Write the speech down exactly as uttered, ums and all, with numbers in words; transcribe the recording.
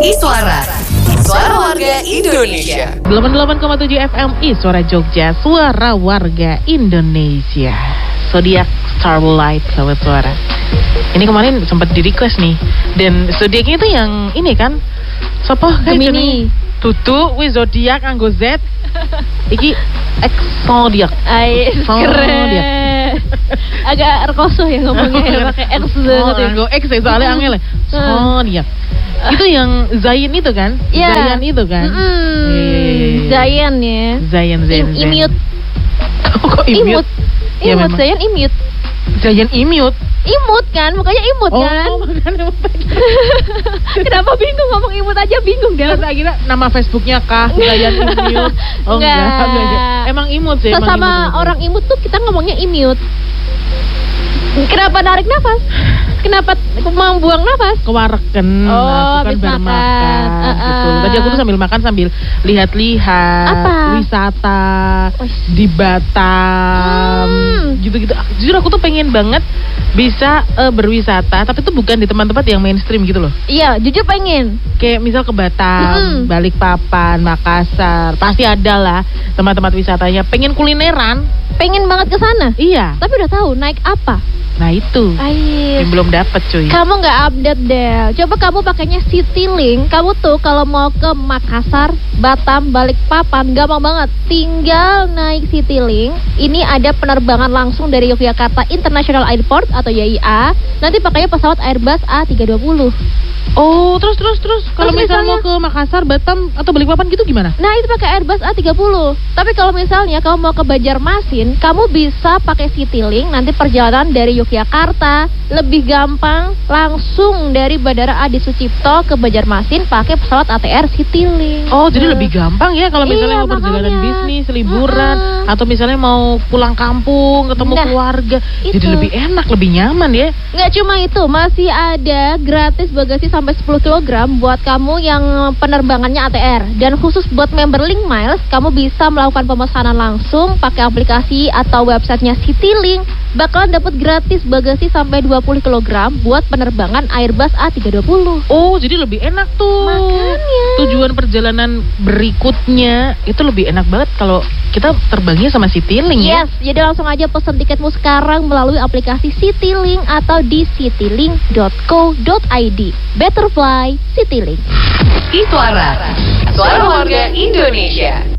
Iswara, Suara Warga Indonesia. delapan puluh delapan koma tujuh F M Iswara Jogja, Suara Warga Indonesia. Zodiac Starlight, sahabat suara. Ini kemarin sempat di request nih. Dan zodiaknya itu yang ini kan, siapa? Gemini. Tutu, wih zodiak anggo Z. Iki X zodiak. Ay, keren. Agak rekoso ya ngomongnya pakai X Oh, anggo X ya soalnya angel. Zodiak. Itu yang Zayn itu kan? Iya. Zayan itu kan? Mm-hmm. Zayan ya. Zayan, Zayan, Im- Imut. Kok imut? Imut. Ya, Imut, memang. Zayan imut. Zayan imut. Imut kan, mukanya imut Oh, kan. makanya Kenapa bingung ngomong imut aja bingung deh. saya kira nama Facebooknya kah Zayan imut. Oh enggak, Enggak. enggak. Emang imut sih. emang Sesama imut, orang imut tuh kita ngomongnya imut. Kenapa narik nafas? Kenapa membuang nafas? kewareken, Oh, aku kan habis baru makan. makan Uh-uh. gitu. Tadi aku tuh sambil makan sambil lihat-lihat Apa? wisata Wih. di Batam, Hmm. gitu-gitu. Jujur aku tuh pengen banget bisa eh, berwisata, tapi tuh bukan di tempat-tempat yang mainstream gitu loh. Iya, jujur pengen. Kayak misal ke Batam, Mm. Balikpapan, Makassar, pasti ada lah tempat-tempat wisatanya. Pengen kulineran, Pengen banget ke sana. iya. Tapi udah tahu naik apa? Nah itu Ais. yang belum dapet cuy. Kamu nggak update deh. Coba kamu pakainya Citylink. Kamu tuh kalau mau ke Makassar, Batam, Balikpapan, gampang banget. Tinggal naik Citylink. Ini ada penerbangan langsung dari Yogyakarta International Airport atau Y I A. Nanti pakainya pesawat Airbus A tiga dua nol. Oh terus terus terus. Kalau Terus misal mau misalnya- ke Makassar, Batam atau Balikpapan gitu gimana? Nah itu pakai Airbus A tiga nol. Tapi kalau misalnya kamu mau ke Banjarmasin, kamu bisa pakai Citylink. Nanti perjalanan dari Yogyakarta lebih gampang, langsung dari Bandara Adi Sucipto ke Banjarmasin pakai pesawat A T R Citylink. Oh jadi lebih gampang ya kalau misalnya Iya, mau perjalanan makanya. bisnis, liburan, Mm-mm. atau misalnya mau pulang kampung, ketemu Nah, keluarga. Jadi itu. lebih enak, lebih nyaman ya. Nggak cuma itu, masih ada gratis bagasi sampai sepuluh kilogram buat kamu yang penerbangannya A T R. Dan khusus buat member Link Miles, kamu bisa melakukan pemesanan langsung pakai aplikasi atau websitenya Citylink. Bakalan dapat gratis bagasi sampai dua puluh kilogram buat penerbangan Airbus A tiga dua nol. Oh jadi lebih enak tuh. Makanya. Tujuan perjalanan berikutnya itu lebih enak banget kalau kita terbangnya sama Citylink ya. Yes, jadi langsung aja pesen tiketmu sekarang melalui aplikasi Citylink atau di citylink dot co dot i d. Better fly Citylink. Iswara, Suara Warga Indonesia.